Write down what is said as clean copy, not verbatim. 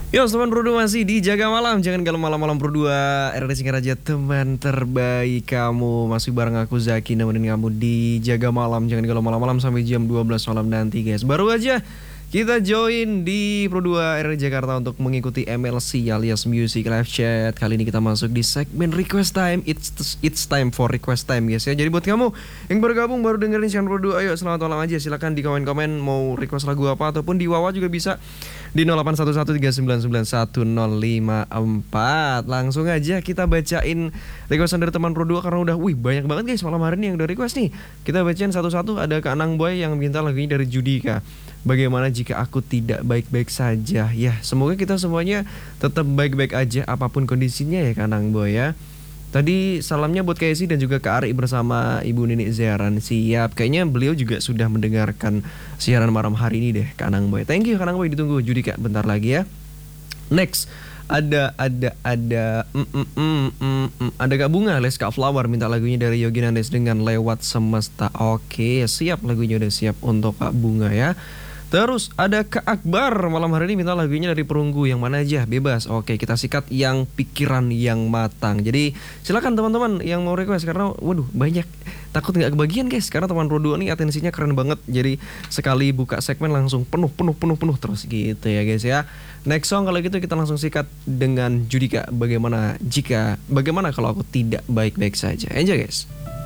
Yo, teman Pro 2 masih di Jaga Malam. Jangan galau malam-malam Pro 2. RRD Singkat aja teman terbaik kamu. Masih bareng aku Zaki nemenin kamu di Jaga Malam. Jangan galau malam-malam sampai jam 12 malam nanti guys. Baru aja kita join di Pro 2 RRD Jakarta untuk mengikuti MLC alias Music Live Chat. Kali ini kita masuk di segmen Request Time. It's time for Request Time guys ya. Jadi buat kamu yang baru gabung, baru dengerin channel Pro 2, ayo selamat malam aja. Silakan di komen-komen mau request lagu apa, ataupun di Wawa juga bisa di 081139910554. Langsung aja kita bacain requestan dari teman Pro 2 karena udah banyak banget guys malam hari ini yang udah request nih. Kita bacain satu-satu. Ada Kak Anang Boy yang minta lagunya dari Judika. Bagaimana jika aku tidak baik-baik saja? Ya, semoga kita semuanya tetap baik-baik aja apapun kondisinya ya Kak Anang Boy ya. Tadi salamnya buat Kak Esi dan juga Kak Ari bersama Ibu Nini Ziaran. Siap, kayaknya beliau juga sudah mendengarkan siaran malam hari ini deh Kak Anang Boy. Thank you Kak Anang Boy, ditunggu Judika bentar lagi ya. Next ada Kak Bunga Les Kak Flower minta lagunya dari Yogi Nandes dengan Lewat Semesta. Oke, siap, lagunya udah siap untuk Kak Bunga ya. Terus ada Kak Akbar malam hari ini minta lagunya dari Perunggu, yang mana aja bebas. Oke, kita sikat yang pikiran yang matang. Jadi silakan teman-teman yang mau request karena waduh banyak, takut nggak kebagian guys karena teman Pro 2 nih atensinya keren banget. Jadi sekali buka segmen langsung penuh terus gitu ya guys ya. Next song kalau gitu kita langsung sikat dengan Judika. Bagaimana kalau aku tidak baik-baik saja. Enjoy guys.